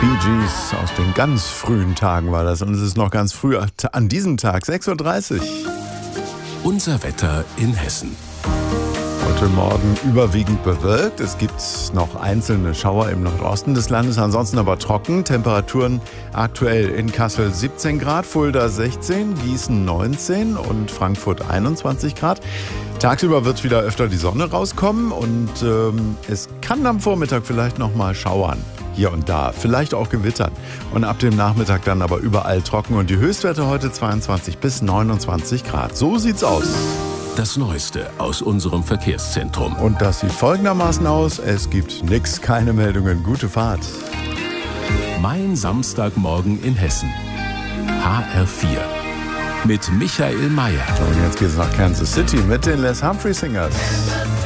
Bee Gees aus den ganz frühen Tagen war das. Und es ist noch ganz früh an diesem Tag, 6:30 Uhr. Unser Wetter in Hessen. Heute Morgen überwiegend bewölkt. Es gibt noch einzelne Schauer im Nordosten des Landes, ansonsten aber trocken. Temperaturen aktuell in Kassel 17 Grad, Fulda 16, Gießen 19 und Frankfurt 21 Grad. Tagsüber wird wieder öfter die Sonne rauskommen und es kann am Vormittag vielleicht noch mal schauern. Hier und da, vielleicht auch gewittern. Und ab dem Nachmittag dann aber überall trocken und die Höchstwerte heute 22 bis 29 Grad. So sieht's aus. Das Neueste aus unserem Verkehrszentrum. Und das sieht folgendermaßen aus. Es gibt nix, keine Meldungen. Gute Fahrt. Mein Samstagmorgen in Hessen. HR4. Mit Michael Mayer. Und jetzt geht's nach Kansas City mit den Les Humphrey Singers.